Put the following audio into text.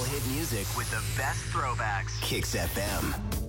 hit music with the best throwbacks. Kicks FM.